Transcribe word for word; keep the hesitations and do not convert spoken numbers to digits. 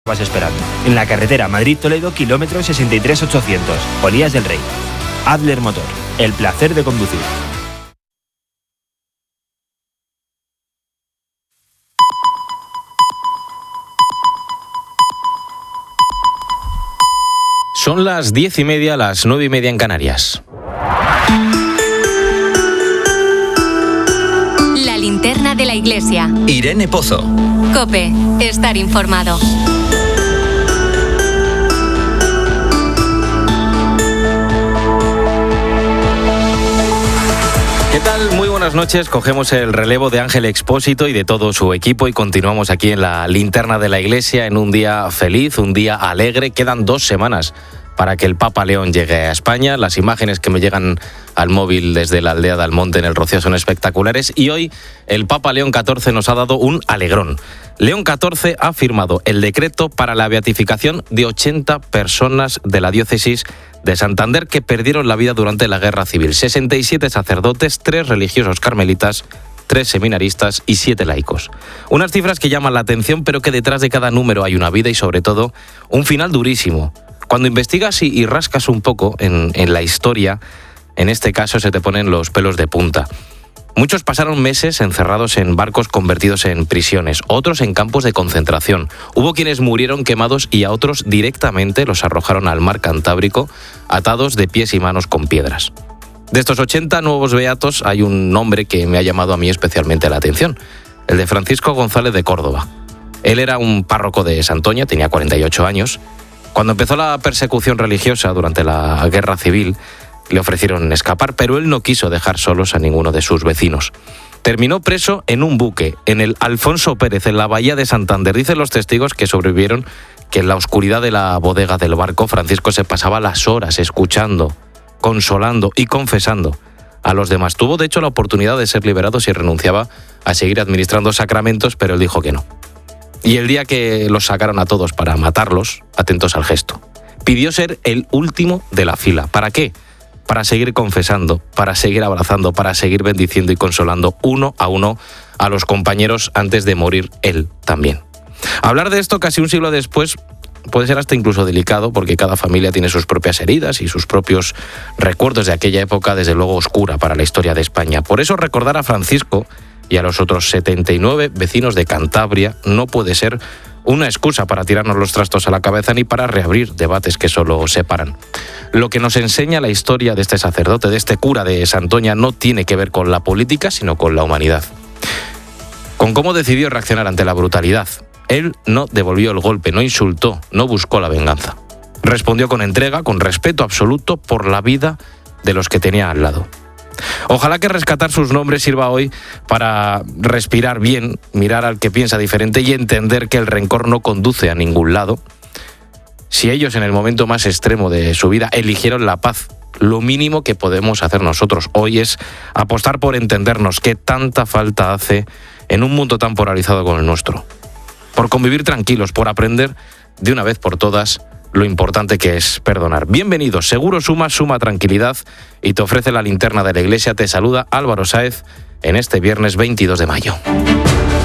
vas esperando. En la carretera Madrid-Toledo, kilómetro sesenta y tres ochocientos, Olías del Rey. Adler Motor, el placer de conducir. Son las diez y media, las nueve y media en Canarias. La linterna de la iglesia. Irene Pozo. COPE, estar informado. ¿Qué tal? Muy buenas noches. Cogemos el relevo de Ángel Expósito y de todo su equipo y continuamos aquí en la linterna de la iglesia en un día feliz, un día alegre. Quedan dos semanas para que el Papa León llegue a España. Las imágenes que me llegan al móvil desde la aldea de Almonte en el Rocío son espectaculares y hoy el Papa León catorce nos ha dado un alegrón. León catorce ha firmado el decreto para la beatificación de ochenta personas de la diócesis de Santander que perdieron la vida durante la Guerra Civil. sesenta y siete sacerdotes, tres religiosos carmelitas, tres seminaristas y siete laicos. Unas cifras que llaman la atención, pero que detrás de cada número hay una vida y sobre todo un final durísimo. Cuando investigas y, y rascas un poco en, en la historia, en este caso se te ponen los pelos de punta. Muchos pasaron meses encerrados en barcos convertidos en prisiones, otros en campos de concentración. Hubo quienes murieron quemados y a otros directamente los arrojaron al mar Cantábrico, atados de pies y manos con piedras. De estos ochenta nuevos beatos hay un nombre que me ha llamado a mí especialmente la atención, el de Francisco González de Córdoba. Él era un párroco de Santoña, tenía cuarenta y ocho años. Cuando empezó la persecución religiosa durante la Guerra Civil, le ofrecieron escapar, pero él no quiso dejar solos a ninguno de sus vecinos. Terminó preso en un buque, en el Alfonso Pérez, en la bahía de Santander. Dicen los testigos que sobrevivieron que en la oscuridad de la bodega del barco, Francisco se pasaba las horas escuchando, consolando y confesando a los demás. Tuvo, de hecho, la oportunidad de ser liberado si renunciaba a seguir administrando sacramentos, pero él dijo que no. Y el día que los sacaron a todos para matarlos, atentos al gesto, pidió ser el último de la fila. ¿Para qué? Para seguir confesando, para seguir abrazando, para seguir bendiciendo y consolando uno a uno a los compañeros antes de morir él también. Hablar de esto casi un siglo después puede ser hasta incluso delicado porque cada familia tiene sus propias heridas y sus propios recuerdos de aquella época, desde luego oscura para la historia de España. Por eso recordar a Francisco y a los otros setenta y nueve vecinos de Cantabria no puede ser una excusa para tirarnos los trastos a la cabeza ni para reabrir debates que solo separan. Lo que nos enseña la historia de este sacerdote, de este cura de Santoña, no tiene que ver con la política, sino con la humanidad. Con cómo decidió reaccionar ante la brutalidad. Él no devolvió el golpe, no insultó, no buscó la venganza. Respondió con entrega, con respeto absoluto por la vida de los que tenía al lado. Ojalá que rescatar sus nombres sirva hoy para respirar bien, mirar al que piensa diferente y entender que el rencor no conduce a ningún lado. Si ellos en el momento más extremo de su vida eligieron la paz, lo mínimo que podemos hacer nosotros hoy es apostar por entendernos, que tanta falta hace en un mundo tan polarizado como el nuestro. Por convivir tranquilos, por aprender de una vez por todas lo importante que es perdonar. Bienvenidos, Seguro Suma, suma tranquilidad y te ofrece la linterna de la iglesia. Te saluda Álvaro Sáez en este viernes veintidós de mayo.